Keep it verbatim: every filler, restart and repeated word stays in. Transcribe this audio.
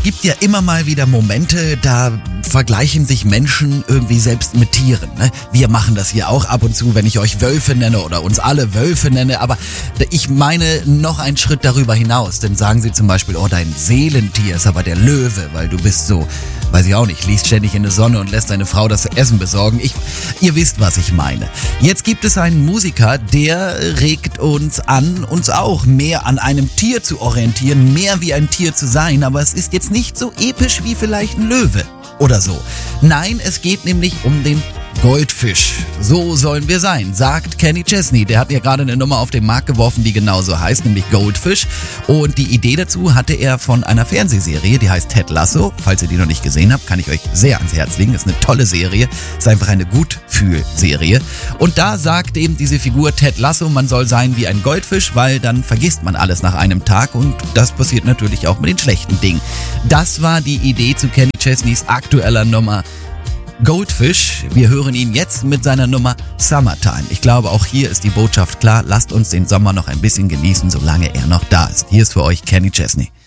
Es gibt ja immer mal wieder Momente, da vergleichen sich Menschen irgendwie selbst mit Tieren. Ne? Wir machen das hier auch ab und zu, wenn ich euch Wölfe nenne oder uns alle Wölfe nenne. Aber ich meine noch einen Schritt darüber hinaus. Denn sagen sie zum Beispiel, oh, dein Seelentier ist aber der Löwe, weil du bist so, weiß ich auch nicht, liegst ständig in der Sonne und lässt deine Frau das Essen besorgen. Ich, ihr wisst, was ich meine. Jetzt gibt es einen Musiker, der regt uns an, uns auch mehr an einem Tier zu orientieren, mehr wie ein Tier zu sein. Aber es ist jetzt nicht so episch wie vielleicht ein Löwe oder so. Nein, es geht nämlich um den Goldfisch. So sollen wir sein, sagt Kenny Chesney. Der hat ja gerade eine Nummer auf den Markt geworfen, die genauso heißt, nämlich Goldfish. Und die Idee dazu hatte er von einer Fernsehserie, die heißt Ted Lasso. Falls ihr die noch nicht gesehen habt, kann ich euch sehr ans Herz legen. Ist eine tolle Serie. Ist einfach eine Gutfühl-Serie. Und da sagt eben diese Figur Ted Lasso, man soll sein wie ein Goldfisch, weil dann vergisst man alles nach einem Tag. Und das passiert natürlich auch mit den schlechten Dingen. Das war die Idee zu Kenny Chesneys aktueller Nummer Goldfish. Wir hören ihn jetzt mit seiner Nummer Summertime. Ich glaube, auch hier ist die Botschaft klar. Lasst uns den Sommer noch ein bisschen genießen, solange er noch da ist. Hier ist für euch Kenny Chesney.